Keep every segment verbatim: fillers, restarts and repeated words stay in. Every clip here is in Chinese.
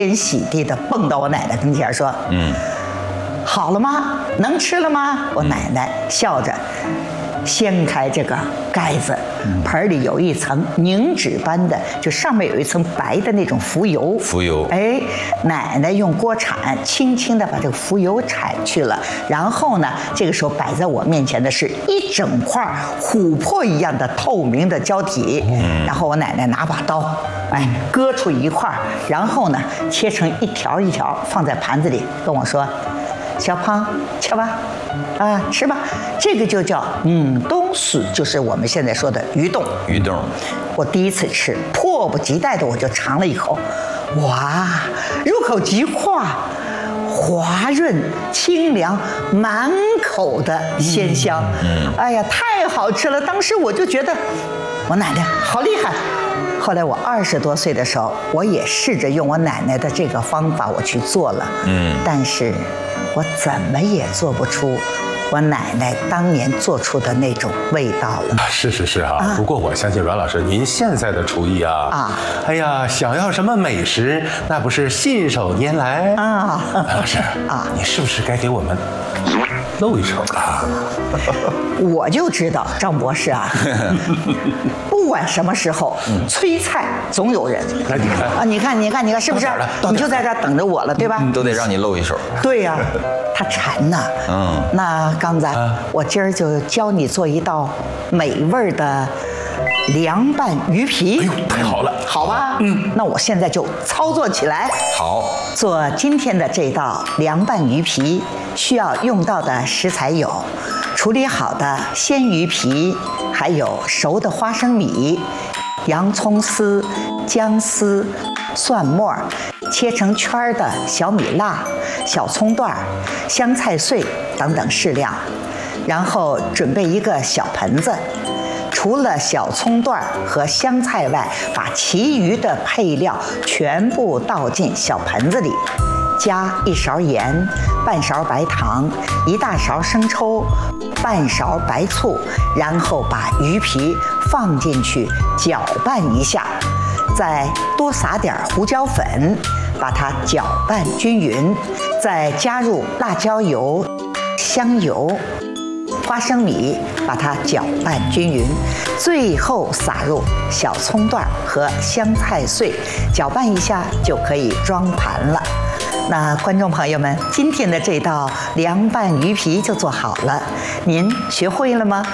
天喜地的蹦到我奶奶跟前说：“嗯，好了吗？能吃了吗？”我奶奶笑着掀开这个盖子，盆里有一层凝脂般的，就上面有一层白的那种浮油。 浮油， 哎，奶奶用锅铲轻轻地把这个浮油铲去了，然后呢，这个时候摆在我面前的是一整块琥珀一样的透明的胶体，嗯、然后我奶奶拿把刀，哎，割出一块，然后呢，切成一条一条放在盘子里，跟我说：“小胖，吃吧。”啊，吃吧，这个就叫嗯冬笋，就是我们现在说的鱼冻。 鱼冻， 我第一次吃，迫不及待的我就尝了一口，哇，入口即化，滑润清凉，满口的鲜香。嗯，嗯哎呀，太好吃了！当时我就觉得，我奶奶好厉害。后来我二十多岁的时候，我也试着用我奶奶的这个方法我去做了，嗯，但是我怎么也做不出我奶奶当年做出的那种味道了。 是是是啊，啊不过我相信阮老师，您现在的厨艺啊，啊，哎呀，想要什么美食，那不是信手拈来啊。阮老师啊，你是不是该给我们露一手了？ 我就知道张博士啊，不管什么时候，嗯、催菜总有人。 来，你看啊，你看，你看，你看，是不是？你就在这儿等着我了，对吧？ 嗯、都得让你露一手。 对呀、啊，他馋呐。嗯。那刚才、啊、我今儿就教你做一道美味的凉拌鱼皮。 哎呦，太好了， 好吧？嗯。那我现在就操作起来。 好。 做今天的这道凉拌鱼皮，需要用到的食材有：处理好的鲜鱼皮，还有熟的花生米、洋葱丝、姜丝、蒜末，切成圈儿的小米辣、小葱段、香菜碎等等适量。然后准备一个小盆子，除了小葱段和香菜外，把其余的配料全部倒进小盆子里，加一勺盐、半勺白糖、一大勺生抽、半勺白醋，然后把鱼皮放进去搅拌一下，再多撒点胡椒粉，把它搅拌均匀，再加入辣椒油、香油、花生米，把它搅拌均匀，最后撒入小葱段和香菜碎，搅拌一下就可以装盘了。那观众朋友们，今天的这道凉拌鱼皮就做好了，您学会了吗？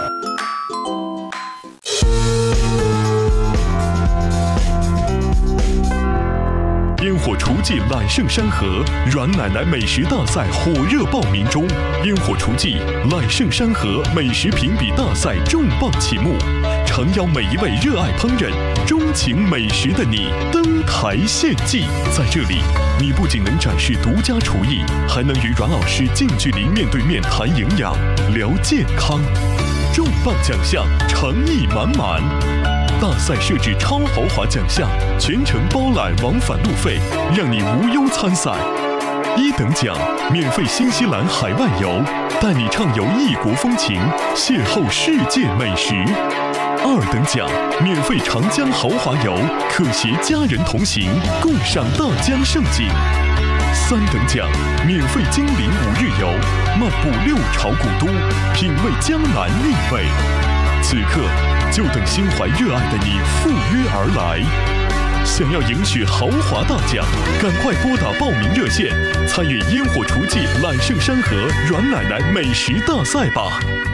烟火厨技揽胜山河，阮奶奶美食大赛火热报名中。烟火厨技揽胜山河美食评比大赛重磅启幕，诚邀每一位热爱烹饪、钟情美食的你登台献技。在这里，你不仅能展示独家厨艺，还能与阮老师近距离面对面谈营养、聊健康。重磅奖项，诚意满满。大赛设置超豪华奖项，全程包揽往返路费，让你无忧参赛。一等奖，免费新西兰海外游，带你畅游异国风情，邂逅世界美食。二等奖，免费长江豪华游，可携家人同行，共赏大江盛景。三等奖，免费金陵五日游，漫步六朝古都，品味江南韵味。此刻，就等心怀热爱的你赴约而来。想要赢取豪华大奖，赶快拨打报名热线，参与烟火厨技揽胜山河阮奶奶美食大赛吧！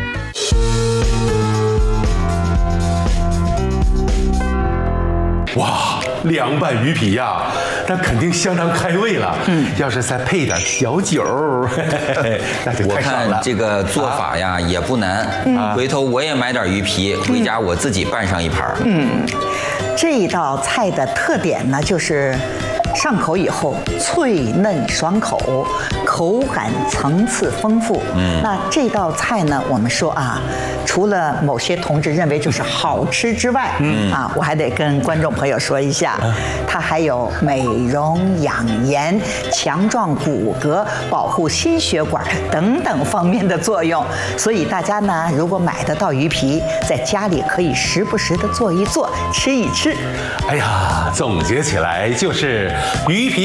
哇，凉拌鱼皮呀，那肯定相当开胃了。嗯，要是再配点小酒，那就太爽了。 我看这个做法呀、啊、也不难，嗯，回头我也买点鱼皮，回家我自己拌上一盘。 嗯，这道菜的特点呢，就是上口以后脆嫩爽口，口感层次丰富。嗯，那这道菜呢，我们说啊，除了某些同志认为就是好吃之外，嗯啊，我还得跟观众朋友说一下，它还有美容养颜、强壮骨骼、保护心血管等等方面的作用。所以大家呢，如果买得到鱼皮，在家里可以时不时的做一做，吃一吃。 哎呀，总结起来就是鱼皮。